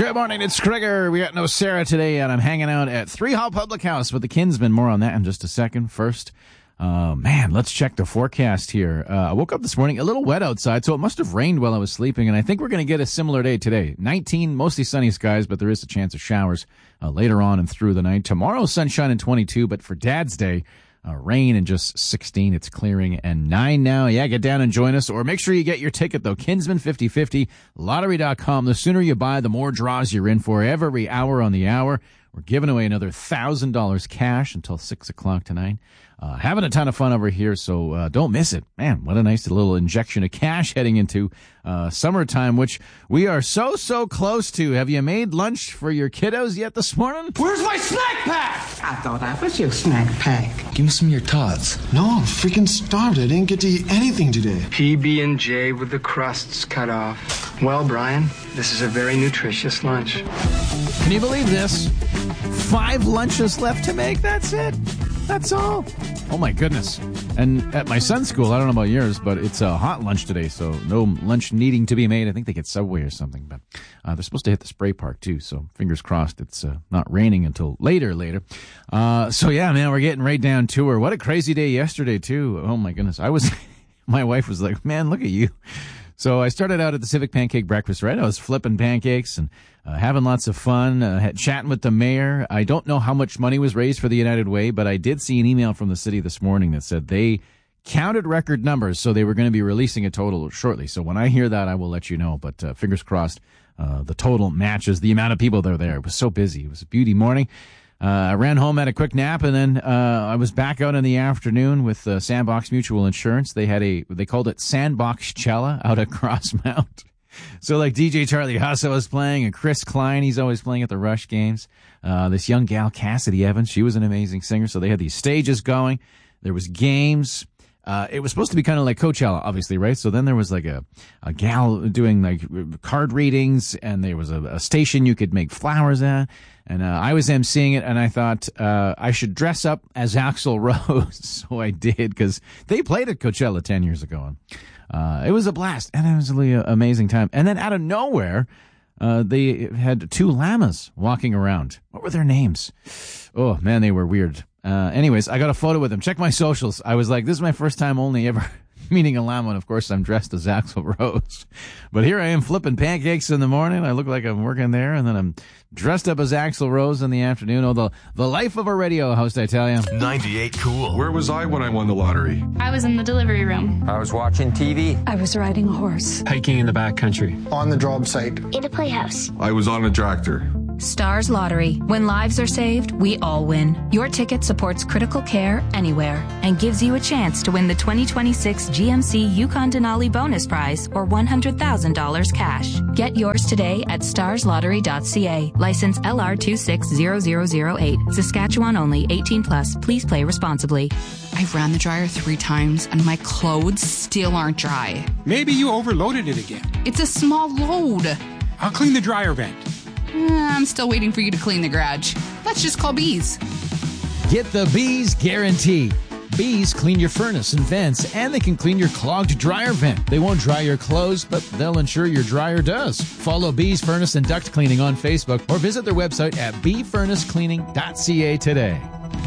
Good morning, it's Krieger. We got no Sarah today, and I'm hanging out at 3 Hall Public House with the Kinsmen. More on that in just a second. First, let's check the forecast here. I woke up this morning a little wet outside, so it must have rained while I was sleeping, and I think we're going to get a similar day today. 19, mostly sunny skies, but there is a chance of showers later on and through the night. Tomorrow, sunshine and 22, but for Dad's Day, rain and just 16. It's clearing and 9 now. Yeah, get down and join us, or make sure you get your ticket, though. Kinsman 50/50, lottery.com. The sooner you buy, the more draws you're in for every hour on the hour. We're giving away another $1,000 cash until 6 o'clock tonight. Having a ton of fun over here, so don't miss it. Man, what a nice little injection of cash heading into summertime, which we are so close to. Have you made lunch for your kiddos yet this morning? Where's my snack pack? I thought I was your snack pack. Give me some of your tots. No, I'm freaking starved. I didn't get to eat anything today. PB&J with the crusts cut off. Well, Brian, this is a very nutritious lunch. Can you believe this? 5 lunches left to make. That's it. That's all. Oh, my goodness. And at my son's school, I don't know about yours, but it's a hot lunch today, so no lunch needing to be made. I think they get Subway or something, but they're supposed to hit the spray park, too, so fingers crossed it's not raining until later. So, yeah, man, we're getting right down to her. What a crazy day yesterday, too. Oh, my goodness. My wife was like, man, look at you. So I started out at the Civic Pancake Breakfast, right? I was flipping pancakes and having lots of fun, chatting with the mayor. I don't know how much money was raised for the United Way, but I did see an email from the city this morning that said they counted record numbers, so they were going to be releasing a total shortly. So when I hear that, I will let you know. But fingers crossed, the total matches the amount of people that were there. It was so busy. It was a beauty morning. I ran home, had a quick nap, and then I was back out in the afternoon with Sandbox Mutual Insurance. They called it Sandbox Cella out at Crossmount. So like DJ Charlie Hussa was playing, and Chris Klein, he's always playing at the Rush games. This young gal, Cassidy Evans, she was an amazing singer. So they had these stages going. There was games. It was supposed to be kind of like Coachella, obviously, right? So then there was like a gal doing like card readings, and there was a station you could make flowers at. And I was emceeing it, and I thought I should dress up as Axl Rose. So I did, because they played at Coachella 10 years ago. And it was a blast, and it was a really amazing time. And then out of nowhere, they had 2 llamas walking around. What were their names? Oh, man, they were weird. Anyways, I got a photo with them. Check my socials. I was like, this is my first time only ever meeting a llama, and of course I'm dressed as Axl Rose. But here I am flipping pancakes in the morning. I look like I'm working there, and then I'm dressed up as Axl Rose in the afternoon. Oh, the life of a radio host, I tell you. 98 Cool. Where was I when I won the lottery? I was in the delivery room. I was watching TV. I was riding a horse. Hiking in the backcountry. On the job site. In a playhouse. I was on a tractor. Stars Lottery. When lives are saved, we all win. Your ticket supports critical care anywhere and gives you a chance to win the 2026 GMC Yukon Denali bonus prize or $100,000 cash. Get yours today at starslottery.ca. License LR260008. Saskatchewan only. 18 plus. Please play responsibly. I've ran the dryer 3 times and my clothes still aren't dry. Maybe you overloaded it again. It's a small load. I'll clean the dryer vent. I'm still waiting for you to clean the garage. Let's just call Bees. Get the Bees guarantee. Bees clean your furnace and vents, and they can clean your clogged dryer vent. They won't dry your clothes, but they'll ensure your dryer does. Follow Bees Furnace and Duct Cleaning on Facebook, or visit their website at bfurnacecleaning.ca today.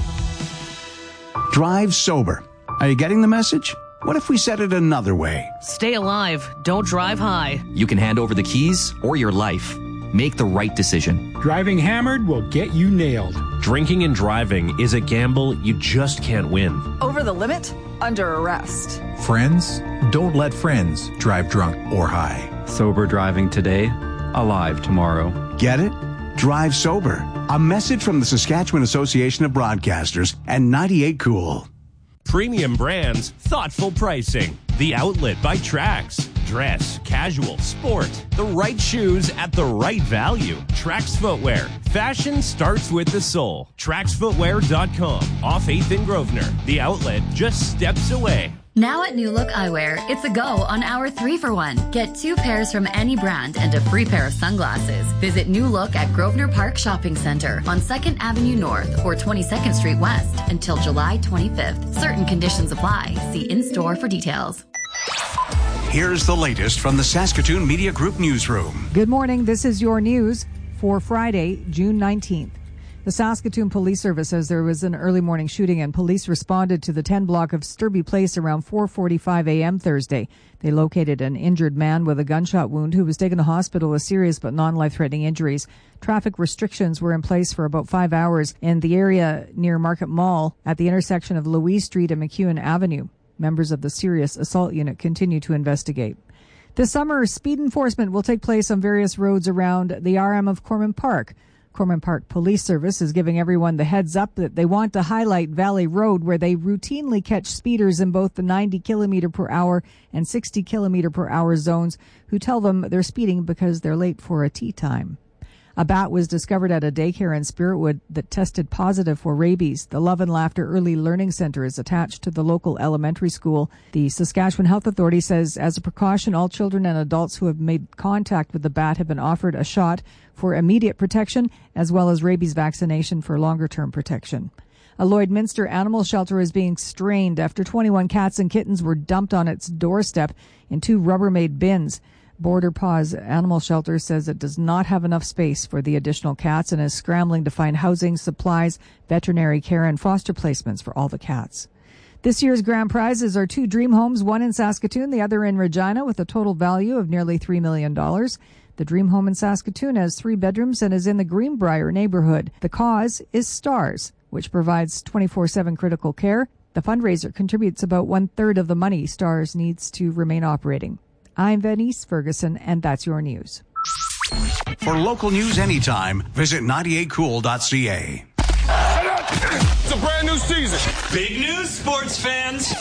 Drive sober. Are you getting the message? What if we said it another way? Stay alive. Don't drive high. You can hand over the keys or your life. Make the right decision. Driving hammered will get you nailed. Drinking and driving is a gamble you just can't win. Over the limit? Under arrest. Friends? Don't let friends drive drunk or high. Sober driving today, alive tomorrow. Get it? Drive sober. A message from the Saskatchewan Association of Broadcasters and 98 Cool. Premium brands, thoughtful pricing. The Outlet by Trax. Dress, casual, sport. The right shoes at the right value. Trax Footwear. Fashion starts with the sole. TraxFootwear.com. Off 8th and Grosvenor. The Outlet just steps away. Now at New Look Eyewear, it's a go on our 3-for-1. Get 2 pairs from any brand and a free pair of sunglasses. Visit New Look at Grosvenor Park Shopping Centre on 2nd Avenue North or 22nd Street West until July 25th. Certain conditions apply. See in-store for details. Here's the latest from the Saskatoon Media Group newsroom. Good morning. This is your news. for Friday, June 19th. The Saskatoon Police Service says there was an early morning shooting and police responded to the 10 block of Sturby Place around 4:45 a.m. Thursday. They located an injured man with a gunshot wound who was taken to hospital with serious but non-life-threatening injuries. Traffic restrictions were in place for about 5 hours in the area near Market Mall at the intersection of Louise Street and McEwen Avenue. Members of the Serious Assault Unit continue to investigate. This summer, speed enforcement will take place on various roads around the RM of Corman Park. Corman Park Police Service is giving everyone the heads up that they want to highlight Valley Road, where they routinely catch speeders in both the 90 kilometer per hour and 60 kilometer per hour zones who tell them they're speeding because they're late for a tea time. A bat was discovered at a daycare in Spiritwood that tested positive for rabies. The Love and Laughter Early Learning Center is attached to the local elementary school. The Saskatchewan Health Authority says as a precaution, all children and adults who have made contact with the bat have been offered a shot for immediate protection as well as rabies vaccination for longer-term protection. A Lloydminster animal shelter is being strained after 21 cats and kittens were dumped on its doorstep in 2 Rubbermaid bins. Border Paws Animal Shelter says it does not have enough space for the additional cats and is scrambling to find housing, supplies, veterinary care, and foster placements for all the cats. This year's grand prizes are 2 dream homes, one in Saskatoon, the other in Regina, with a total value of nearly $3 million. The dream home in Saskatoon has 3 bedrooms and is in the Greenbrier neighborhood. The cause is STARS, which provides 24/7 critical care. The fundraiser contributes about 1/3 of the money STARS needs to remain operating. I'm Venice Ferguson, and that's your news. For local news anytime, visit 98cool.ca. It's a brand new season. Big news, sports fans.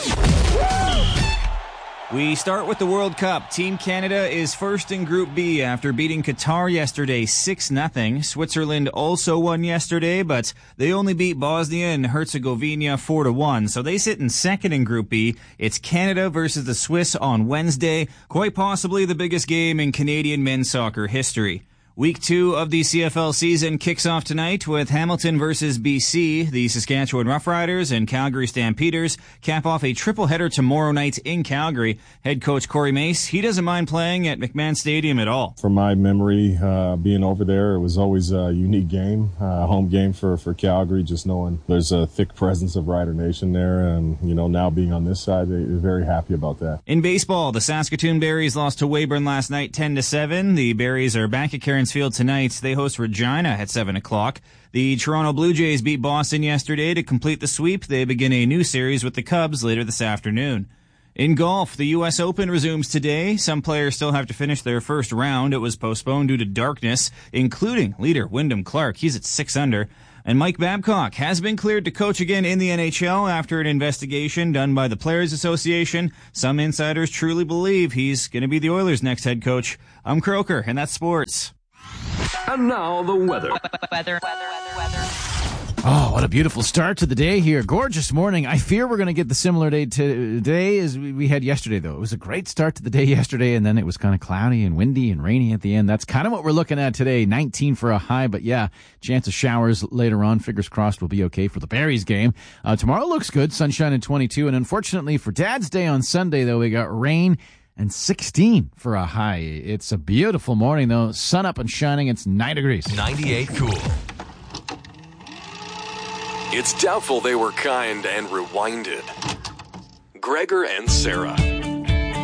We start with the World Cup. Team Canada is first in Group B after beating Qatar yesterday 6-0. Switzerland also won yesterday, but they only beat Bosnia and Herzegovina 4-1. So they sit in second in Group B. It's Canada versus the Swiss on Wednesday, quite possibly the biggest game in Canadian men's soccer history. Week 2 of the CFL season kicks off tonight with Hamilton versus BC. The Saskatchewan Roughriders and Calgary Stampeders cap off a triple-header tomorrow night in Calgary. Head coach Corey Mace, he doesn't mind playing at McMahon Stadium at all. From my memory, being over there, it was always a unique game, home game for Calgary, just knowing there's a thick presence of Rider Nation there. And, now being on this side, they're very happy about that. In baseball, the Saskatoon Berries lost to Weyburn last night 10-7. The Berries are back at Cairns Field tonight. They host Regina at 7 o'clock. The Toronto Blue Jays beat Boston yesterday to complete the sweep. They begin a new series with the Cubs later this afternoon. In golf, the U.S. Open resumes today. Some players still have to finish their first round. It was postponed due to darkness, including leader Wyndham Clark. He's at 6 under. And Mike Babcock has been cleared to coach again in the NHL after an investigation done by the Players Association. Some insiders truly believe he's going to be the Oilers' next head coach. I'm Croker, and that's sports. And now the weather. Oh, what a beautiful start to the day here. Gorgeous morning. I fear we're going to get the similar day today as we had yesterday, though. It was a great start to the day yesterday, and then it was kind of cloudy and windy and rainy at the end. That's kind of what we're looking at today. 19 for a high, but yeah, chance of showers later on. Fingers crossed we'll be okay for the Berries game. Tomorrow looks good, sunshine and 22, and unfortunately for Dad's Day on Sunday, though, we got rain and 16 for a high. It's a beautiful morning, though. Sun up and shining. It's 9 degrees. 98 Cool. It's doubtful they were kind and rewinded. Gregor and Sarah.